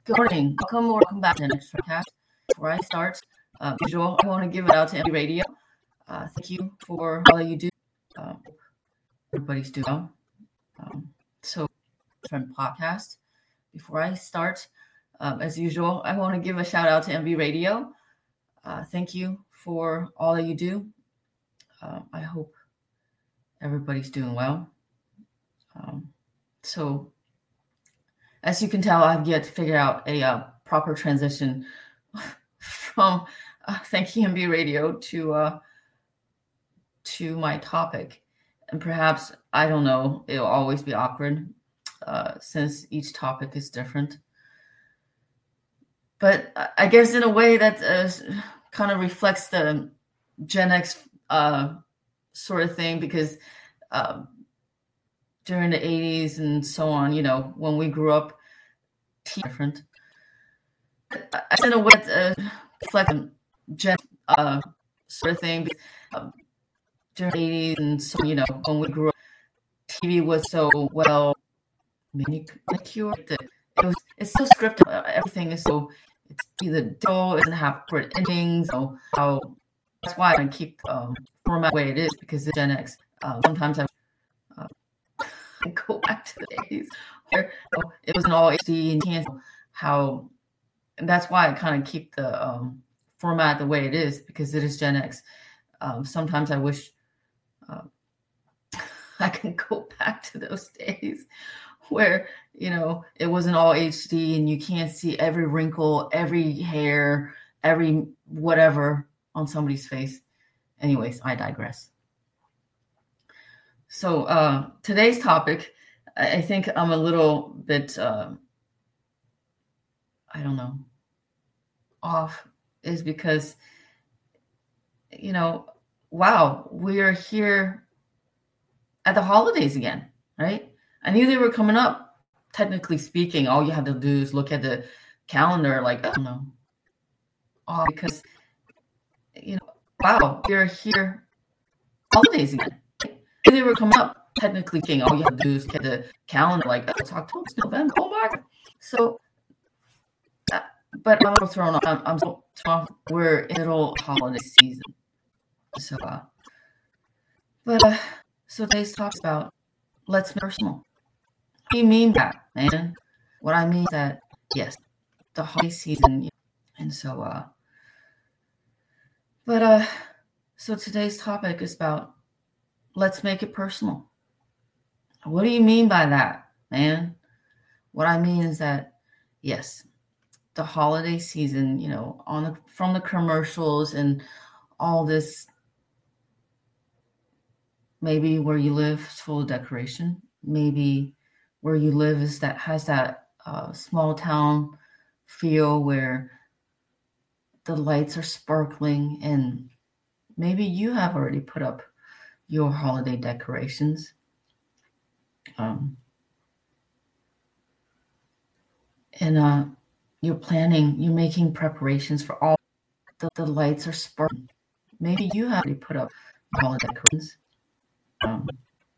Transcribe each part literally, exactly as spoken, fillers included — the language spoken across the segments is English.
Good morning. Welcome or welcome back to the next podcast. Before I start, uh, usual, I want to give it out to M B Radio. Uh, thank you for all that you do. Um, everybody's doing well. Um, so, from podcast. Before I start, um, as usual, I want to give a shout out to M B Radio. Uh, thank you for all that you do. Uh, I hope everybody's doing well. Um, so, as you can tell, I've yet to figure out a uh, proper transition from uh, thank you M B Radio to uh, to my topic, and perhaps I don't know. It'll always be awkward uh, since each topic is different. But I guess in a way that uh, kind of reflects the Gen X uh, sort of thing, because uh, during the eighties and so on, you know, when we grew up, different. I guess in a way that uh, reflects the Gen uh, sort of thing, because, uh, during the eighties and so on, you know, when we grew up, T V was so well manicured. It was, it's so scripted. Everything is so, it's either dull, it doesn't have awkward endings. So how, that's why I keep um, format the way it is, because it's Gen X. Uh, sometimes I uh, go back to the days where oh, it wasn't all H D and you can't how, and that's why I kind of keep the um, format the way it is, because it is Gen X. Um, sometimes I wish uh, I can go back to those days where, you know, it wasn't all H D and you can't see every wrinkle, every hair, every whatever on somebody's face. Anyways, I digress. So uh, today's topic, I think I'm a little bit, uh, I don't know, off, is because, you know, wow, we're here at the holidays again, right? I knew they were coming up. Technically speaking, all you have to do is look at the calendar, like, oh no, oh, because, you know, wow, we're here holidays again. I knew they were coming up. Technically speaking, all you have to do is look at the calendar, like, oh, it's October, it's November, oh my God. So, uh, but I'm so thrown off. I'm, I'm so thrown off. We're in the middle of holiday season. So, uh, but, uh, so today's talks about, let's be personal. What do you mean by that, man? What I mean is that, yes, the holiday season, and so, uh, but, uh, so today's topic is about, let's make it personal. What do you mean by that, man? What I mean is that, yes, the holiday season, you know, on the, from the commercials and all this, maybe where you live is full of decoration. Maybe where you live is that has that uh, small town feel where the lights are sparkling, and maybe you have already put up your holiday decorations. Um, and uh, you're planning, you're making preparations for all the, the lights are sparkling. Maybe you have already put up your holiday decorations. Um,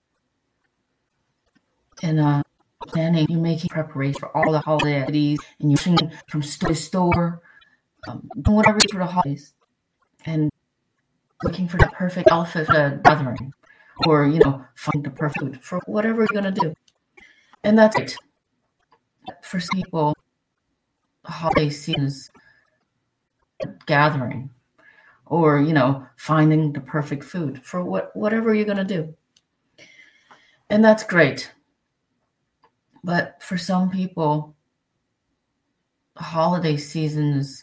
and uh, planning, you're making preparations for all the holiday activities, and you're rushing from store to store, um, doing whatever for the holidays, and looking for the perfect outfit for the gathering, or, you know, finding the perfect food for whatever you're gonna do. And that's it. For some people, the holiday season is gathering, or, you know, finding the perfect food for what whatever you're gonna do. And that's great. But for some people, the holiday season is,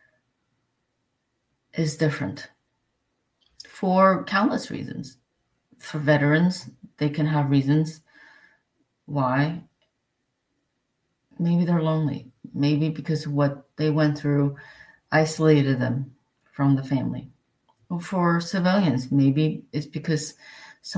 is different for countless reasons. For veterans, they can have reasons why. Maybe they're lonely. Maybe because what they went through isolated them from the family. Or for civilians, maybe it's because